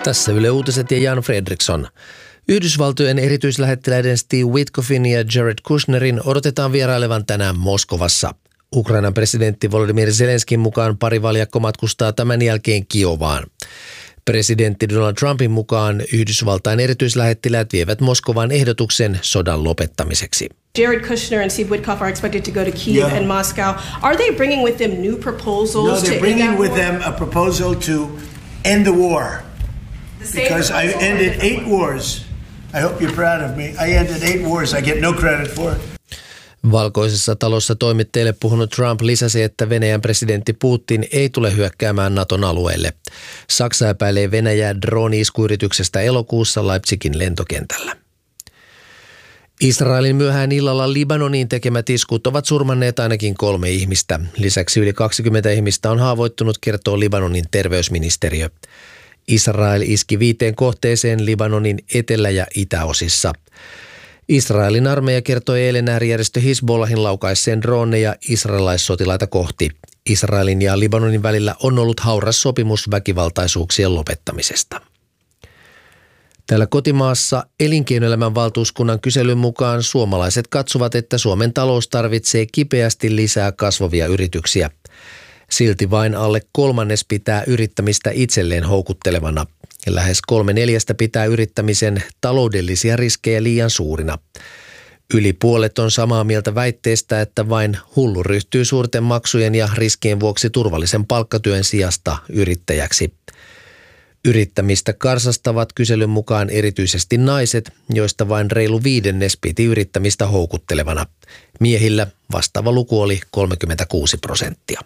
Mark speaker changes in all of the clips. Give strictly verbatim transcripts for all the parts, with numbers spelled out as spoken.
Speaker 1: Tässä Yle Uutiset ja Jan Fredriksson. Yhdysvaltojen erityislähettiläiden Steve Witkoffin ja Jared Kushnerin odotetaan vierailevan tänään Moskovassa. Ukrainan presidentti Volodymyr Zelenskin mukaan pari valjakko matkustaa tämän jälkeen Kiovaan. Presidentti Donald Trumpin mukaan Yhdysvaltain erityislähettiläät vievät Moskovaan ehdotuksen sodan lopettamiseksi.
Speaker 2: Jared Kushner and Steve Witkoff are expected to go to Kyiv yeah. and Moscow. Are they bringing with them new proposals?
Speaker 3: No, they're
Speaker 2: to
Speaker 3: bringing
Speaker 2: end
Speaker 3: with
Speaker 2: war?
Speaker 3: them a proposal to end the war.
Speaker 2: The
Speaker 3: Because I ended eight wars. I hope you're proud of me. I ended eight wars. I get no credit for it.
Speaker 1: Valkoisessa talossa toimittajille puhunut Trump lisäsi, että Venäjän presidentti Putin ei tule hyökkäämään Naton alueelle. Saksa epäilee Venäjää drooni-iskuyrityksestä elokuussa Leipzigin lentokentällä. Israelin myöhään illalla Libanoniin tekemät iskut ovat surmanneet ainakin kolme ihmistä. Lisäksi yli kaksikymmentä ihmistä on haavoittunut, kertoo Libanonin terveysministeriö. Israel iski viiteen kohteeseen Libanonin etelä- ja itäosissa. Israelin armeija kertoi eilen äärijärjestö Hizbollahin laukaisseen droneja israelaissotilaita kohti. Israelin ja Libanonin välillä on ollut hauras sopimus väkivaltaisuuksien lopettamisesta. Täällä kotimaassa elinkeinoelämän valtuuskunnan kyselyn mukaan suomalaiset katsovat, että Suomen talous tarvitsee kipeästi lisää kasvavia yrityksiä. Silti vain alle kolmannes pitää yrittämistä itselleen houkuttelevana. Lähes kolme neljästä pitää yrittämisen taloudellisia riskejä liian suurina. Yli puolet on samaa mieltä väitteestä, että vain hullu ryhtyy suurten maksujen ja riskien vuoksi turvallisen palkkatyön sijasta yrittäjäksi. Yrittämistä karsastavat kyselyn mukaan erityisesti naiset, joista vain reilu viidennes piti yrittämistä houkuttelevana. Miehillä vastaava luku oli kolmekymmentäkuusi prosenttia.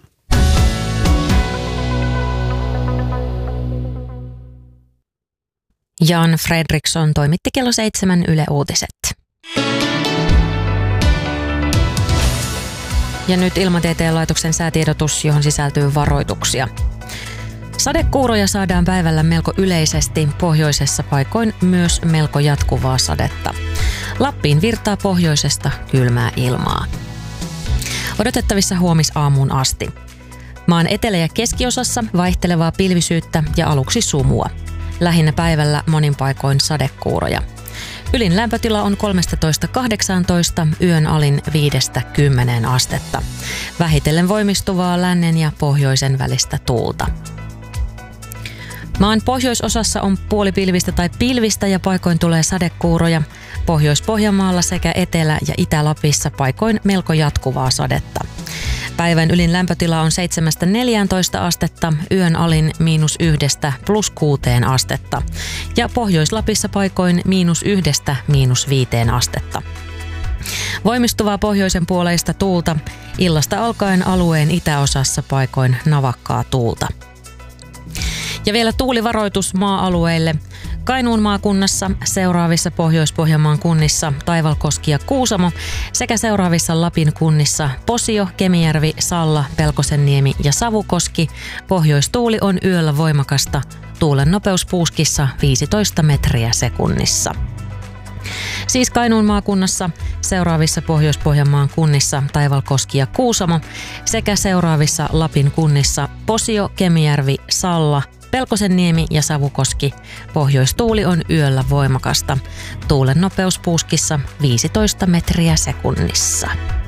Speaker 4: Jan Fredriksson toimitti kello seitsemän Yle Uutiset. Ja nyt Ilmatieteen laitoksen säätiedotus, johon sisältyy varoituksia. Sadekuuroja saadaan päivällä melko yleisesti, pohjoisessa paikoin myös melko jatkuvaa sadetta. Lappiin virtaa pohjoisesta kylmää ilmaa. Odotettavissa huomisaamuun asti. Maan etelä- ja keskiosassa vaihtelevaa pilvisyyttä ja aluksi sumua. Lähinnä päivällä monin paikoin sadekuuroja. Ylin lämpötila on kolmetoista kahdeksantoista, yön alin viidestä kymmeneen astetta. Vähitellen voimistuvaa lännen ja pohjoisen välistä tuulta. Maan pohjoisosassa on puolipilvistä tai pilvistä ja paikoin tulee sadekuuroja. Pohjois-Pohjanmaalla sekä Etelä- ja Itä-Lapissa paikoin melko jatkuvaa sadetta. Päivän ylin lämpötila on seitsemästä neljääntoista astetta, yön alin miinus yhdestä plus kuuteen astetta ja Pohjois-Lapissa paikoin miinus yhdestä miinus viiteen astetta. Voimistuvaa pohjoisen puoleista tuulta, illasta alkaen alueen itäosassa paikoin navakkaa tuulta. Ja vielä tuulivaroitus maa-alueille. Kainuun maakunnassa, seuraavissa Pohjois-Pohjanmaan kunnissa Taivalkoski ja Kuusamo sekä seuraavissa Lapin kunnissa Posio, Kemijärvi, Salla, Pelkosenniemi ja Savukoski. Pohjoistuuli on yöllä voimakasta. Tuulen nopeus puuskissa viisitoista metriä sekunnissa. Siis Kainuun maakunnassa, seuraavissa Pohjois-Pohjanmaan kunnissa Taivalkoski ja Kuusamo sekä seuraavissa Lapin kunnissa Posio, Kemijärvi, Salla, Pelkosenniemi ja Savukoski. Pohjoistuuli on yöllä voimakasta. Tuulen nopeus puuskissa viisitoista metriä sekunnissa.